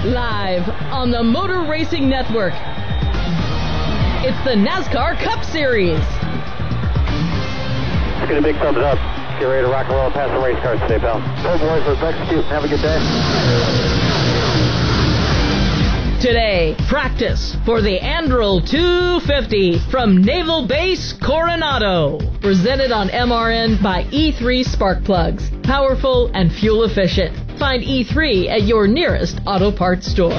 Live on the Motor Racing Network, it's the NASCAR Cup Series. Let's get a big thumbs up. Get ready to rock and roll past the race cars today, pal. Go boys, let's execute. Have a good day. Today, practice for the Anduril 250 from Naval Base Coronado. Presented on MRN by E3 Spark Plugs. Powerful and fuel efficient. Find E3 at your nearest auto parts store.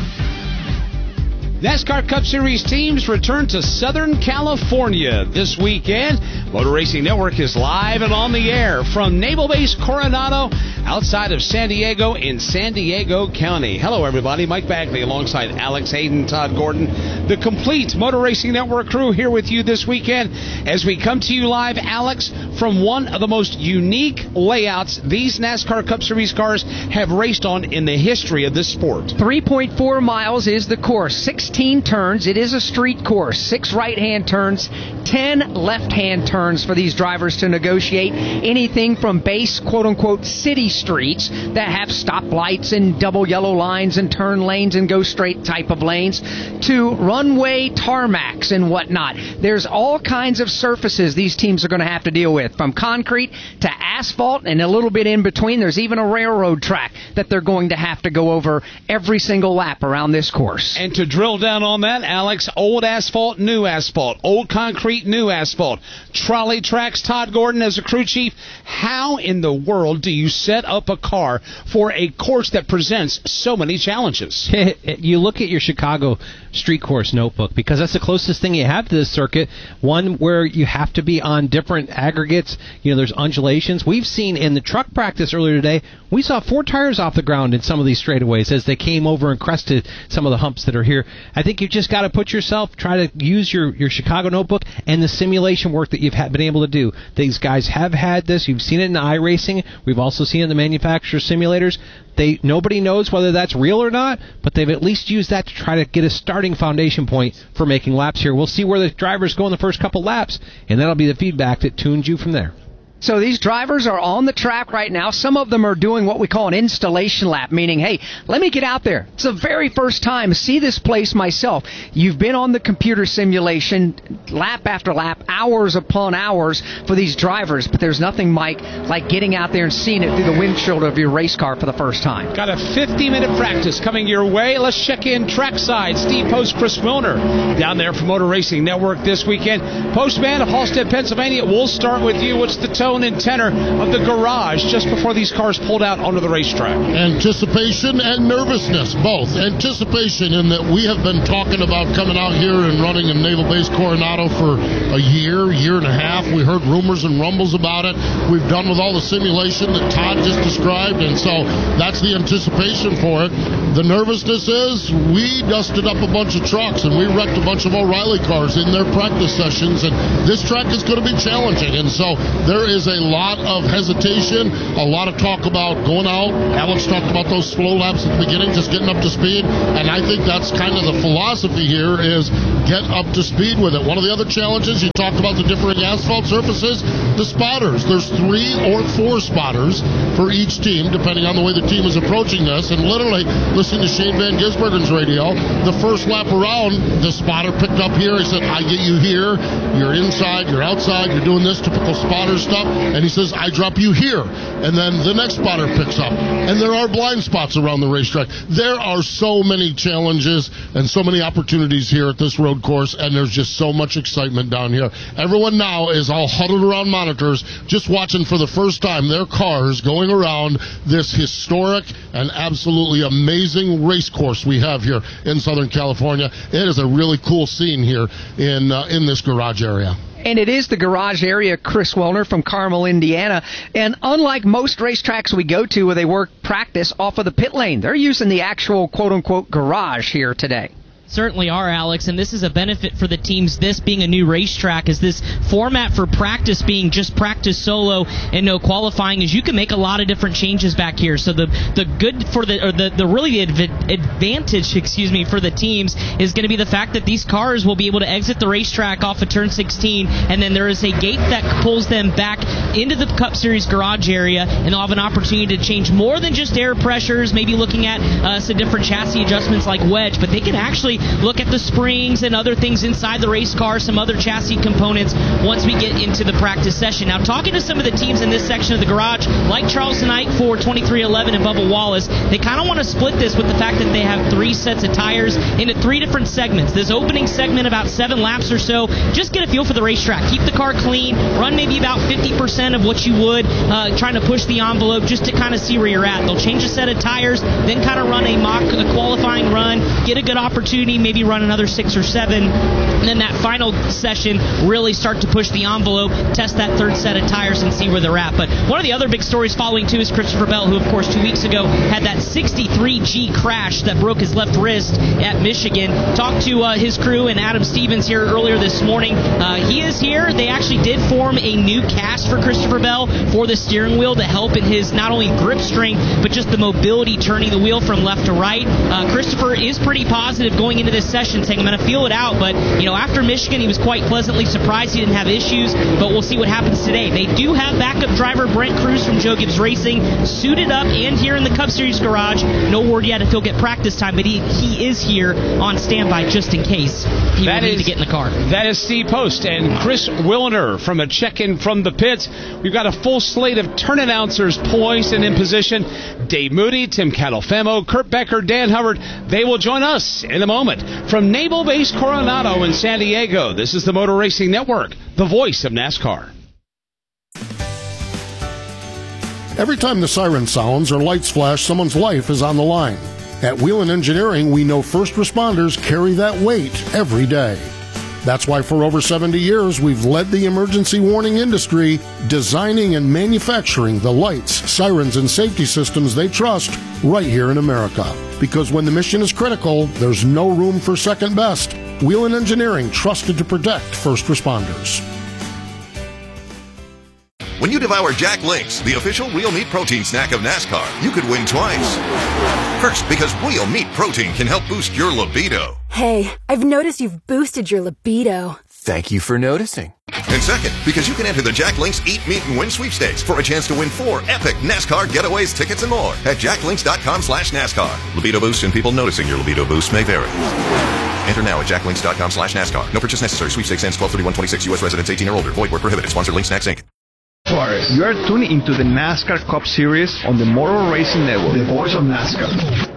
NASCAR Cup Series teams return to Southern California this weekend. Motor Racing Network is live and on the air from Naval Base Coronado outside of San Diego in San Diego County. Hello, everybody. Mike Bagley alongside Alex Hayden, Todd Gordon, the complete Motor Racing Network crew here with you this weekend as we come to you live, Alex, from one of the most unique layouts these NASCAR Cup Series cars have raced on in the history of this sport. 3.4 miles is the course. 16 turns. It is a street course. 6 right-hand turns, 10 left-hand turns for these drivers to negotiate. Anything from base, quote-unquote, city streets that have stoplights and double yellow lines and turn lanes and go straight type of lanes to runway tarmacs and whatnot. There's all kinds of surfaces these teams are going to have to deal with, from concrete to asphalt and a little bit in between. There's even a railroad track that they're going to have to go over every single lap around this course. And to drill down on that, Alex, old asphalt, new asphalt, old concrete, new asphalt, trolley tracks. Todd Gordon, as a crew chief, how in the world do you set up a car for a course that presents so many challenges? You look at your Chicago street course notebook, because that's the closest thing you have to this circuit, one where you have to be on different aggregates. You know, there's undulations. We've seen in the truck practice earlier today, we saw 4 tires off the ground in some of these straightaways as they came over and crested some of the humps that are here. I think you've just got to put yourself, try to use your Chicago notebook and the simulation work that you've been able to do. These guys have had this. You've seen it in iRacing. We've also seen it in the manufacturer simulators. Nobody knows whether that's real or not, but they've at least used that to try to get a starting foundation point for making laps here. We'll see where the drivers go in the first couple laps, and that'll be the feedback that tunes you from there. So these drivers are on the track right now. Some of them are doing what we call an installation lap, meaning, hey, let me get out there. It's the very first time. See this place myself. You've been on the computer simulation lap after lap, hours upon hours for these drivers, but there's nothing, Mike, like getting out there and seeing it through the windshield of your race car for the first time. Got a 50-minute practice coming your way. Let's check in trackside. Steve Post, Chris Milner down there for Motor Racing Network this weekend. Postman of Halstead, Pennsylvania, we'll start with you. What's the tone and tenor of the garage just before these cars pulled out onto the racetrack? Anticipation and nervousness, both. Anticipation in that we have been talking about coming out here and running in Naval Base Coronado for a year and a half. We heard rumors and rumbles about it. We've done with all the simulation that Todd just described, and so that's the anticipation for it. The nervousness is we dusted up a bunch of trucks and we wrecked a bunch of O'Reilly cars in their practice sessions, and this track is going to be challenging, and so there is a lot of hesitation, a lot of talk about going out. Alex talked about those slow laps at the beginning, just getting up to speed, and I think that's kind of the philosophy here is get up to speed with it. One of the other challenges, you talked about the differing asphalt surfaces, the spotters. There's 3 or 4 spotters for each team, depending on the way the team is approaching this, and literally, listening to Shane Van Gisbergen's radio, the first lap around, the spotter picked up here. He said, I get you here, you're inside, you're outside, you're doing this typical spotter stuff. And he says, I drop you here. And then the next spotter picks up. And there are blind spots around the racetrack. There are so many challenges and so many opportunities here at this road course, and there's just so much excitement down here. Everyone now is all huddled around monitors, just watching for the first time their cars going around this historic and absolutely amazing race course we have here in Southern California. It is a really cool scene here in this garage area. And it is the garage area, Chris Wellner from Carmel, Indiana. And unlike most racetracks we go to where they work practice off of the pit lane, they're using the actual quote-unquote garage here today. Certainly are, Alex, and this is a benefit for the teams, this being a new racetrack, is this format for practice being just practice solo and no qualifying, is you can make a lot of different changes back here. So the good for the advantage for the teams is going to be the fact that these cars will be able to exit the racetrack off of turn 16, and then there is a gate that pulls them back into the Cup Series garage area, and they'll have an opportunity to change more than just air pressures, maybe looking at some different chassis adjustments like wedge, but they can actually look at the springs and other things inside the race car, some other chassis components once we get into the practice session. Now, talking to some of the teams in this section of the garage, like Charles Knight for 2311 and Bubba Wallace, they kind of want to split this with the fact that they have 3 sets of tires into 3 different segments. This opening segment, about 7 laps or so, just get a feel for the racetrack. Keep the car clean, run maybe about 50% of what you would, trying to push the envelope just to kind of see where you're at. They'll change a set of tires, then kind of run a qualifying run, get a good opportunity, maybe run another 6 or 7, and then that final session really start to push the envelope, test that 3rd set of tires and see where they're at. But one of the other big stories following too is Christopher Bell, who of course 2 weeks ago had that 63G crash that broke his left wrist at Michigan. Talked to his crew and Adam Stevens here earlier this morning. He is here. They actually did form a new cast for Christopher Bell for the steering wheel to help in his not only grip strength but just the mobility turning the wheel from left to right. Christopher is pretty positive going into this session, saying I'm going to feel it out, but after Michigan he was quite pleasantly surprised he didn't have issues, but we'll see what happens today. They do have backup driver Brent Cruz from Joe Gibbs Racing suited up and here in the Cup Series garage. No word yet if he'll get practice time, but he is here on standby just in case he will need to get in the car. That is Steve Post and Chris Wilner from a check-in from the pits. We've got a full slate of turn announcers poised and in position. Dave Moody, Tim Catalfemo, Kurt Becker, Dan Hubbard. They will join us in a moment. From Naval Base Coronado in San Diego, this is the Motor Racing Network, the voice of NASCAR. Every time the siren sounds or lights flash, someone's life is on the line. At Whelen Engineering, we know first responders carry that weight every day. That's why for over 70 years, we've led the emergency warning industry, designing and manufacturing the lights, sirens, and safety systems they trust right here in America. Because when the mission is critical, there's no room for second best. Whelen Engineering, trusted to protect first responders. When you devour Jack Links, the official real meat protein snack of NASCAR, you could win twice. First, because real meat protein can help boost your libido. Hey, I've noticed you've boosted your libido. Thank you for noticing. And second, because you can enter the Jack Links Eat, Meet, and Win sweepstakes for a chance to win 4 epic NASCAR getaways, tickets, and more at jacklinks.com/NASCAR. Libido boost and people noticing your libido boost may vary. Enter now at jacklinks.com/NASCAR. No purchase necessary. Sweepstakes ends 12/31/26. U.S. residents 18 or older. Void where prohibited. Sponsor Link Snacks Inc. You are tuning into the NASCAR Cup Series on the Motor Racing Network, the voice of NASCAR.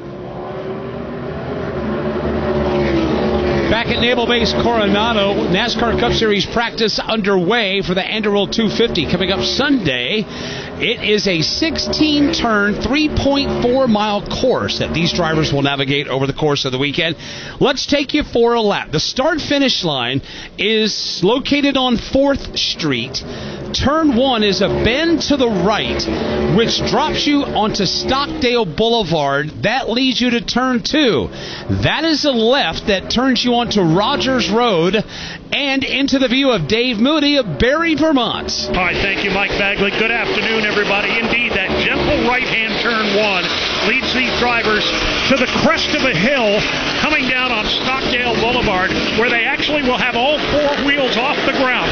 Back at Naval Base Coronado, NASCAR Cup Series practice underway for the Anderl 250 coming up Sunday. It is a 16-turn, 3.4-mile course that these drivers will navigate over the course of the weekend. Let's take you for a lap. The start-finish line is located on 4th Street. Turn 1 is a bend to the right, which drops you onto Stockdale Boulevard. That leads you to Turn 2. That is a left that turns you onto Rogers Road and into the view of Dave Moody of Barrie, Vermont. All right, thank you, Mike Bagley. Good afternoon, everybody. Indeed, that gentle right-hand Turn 1 leads these drivers to the crest of a hill coming down on Stockdale Boulevard, where they actually will have all 4 wheels off the ground.